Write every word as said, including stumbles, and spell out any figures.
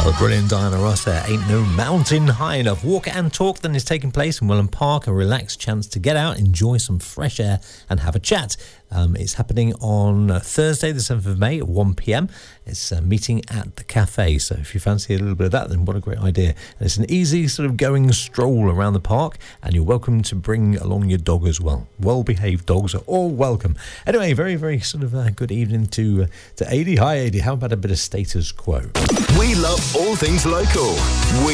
Oh, brilliant Diana Ross there. Ain't no mountain high enough. Walk and Talk then is taking place in Welland Park, a relaxed chance to get out, enjoy some fresh air and have a chat. Um, it's happening on uh, Thursday the seventh of May at one p.m. It's a meeting at the cafe, so if you fancy a little bit of that, then what a great idea. And it's an easy sort of going stroll around the park, and you're welcome to bring along your dog as well. Well-behaved dogs are all welcome. Anyway, very, very sort of uh, good evening to, uh, to Adi. Hi, Adi. How about a bit of status quo? We love all things local. We